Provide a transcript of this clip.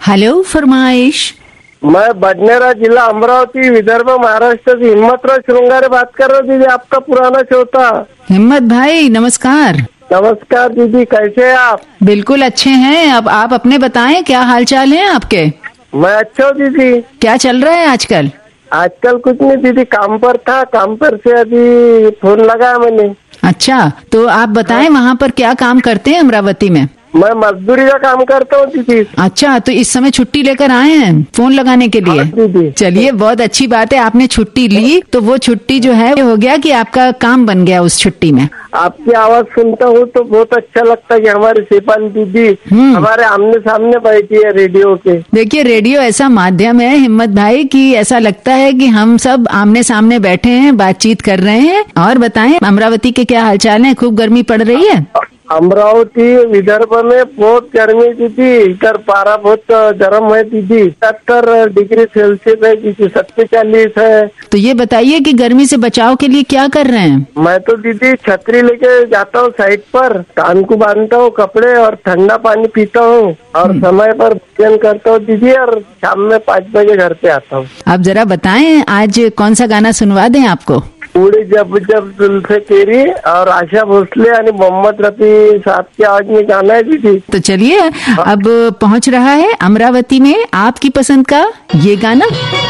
Hello, फरमाइश। मैं बडनेरा जिला अमरावती विदर्भ महाराष्ट्र से हिम्मतराव श्रृंगारे बात कर रहा हूँ दीदी, आपका पुराना श्रोता। हिम्मत भाई नमस्कार। नमस्कार दीदी, कैसे हैं आप? बिल्कुल अच्छे हैं। अब आप अपने बताएं, क्या हाल चाल है आपके? मैं अच्छा हूँ दीदी। क्या चल रहा है आजकल? आजकल कुछ नहीं दीदी, काम पर था, काम पर से अभी फोन लगाया मैंने। अच्छा, तो आप बताएं वहाँ पर क्या काम करते हैं अमरावती में? मैं मजदूरी का काम करता हूँ दीदी। अच्छा, तो इस समय छुट्टी लेकर आए हैं फोन लगाने के लिए? हाँ दीदी। चलिए, बहुत अच्छी बात है, आपने छुट्टी ली तो वो छुट्टी जो है हो गया कि आपका काम बन गया उस छुट्टी में। आपकी आवाज सुनता हूँ तो बहुत अच्छा लगता है कि हमारी शेफाली दीदी हमारे आमने सामने बैठी है रेडियो के। देखिए, रेडियो ऐसा माध्यम है हिम्मत भाई कि ऐसा लगता है कि हम सब आमने सामने बैठे हैं, बातचीत कर रहे हैं। और बताएं, अमरावती के क्या हालचाल है? खूब गर्मी पड़ रही है? अमरावती विदर्भ में बहुत गर्मी दीदी, इधर पारा बहुत गर्म है दीदी, 70 डिग्री सेल्सियस है दीदी, 47 है। तो ये बताइए कि गर्मी से बचाव के लिए क्या कर रहे हैं? मैं तो दीदी छतरी लेके जाता हूँ साइड पर, कान को बांधता हूँ कपड़े और ठंडा पानी पीता हूँ और समय पर भोजन करता हूँ दीदी, और शाम में 5 बजे घर पे आता हूँ। आप जरा बताएं, आज कौन सा गाना सुनवा दें आपको? उड़ी जब जब दिल से तेरी और आशा भोसले यानी मोहम्मद रफी साहब की आवाज में गाना है दीदी। तो चलिए, अब पहुंच रहा है अमरावती में आपकी पसंद का ये गाना।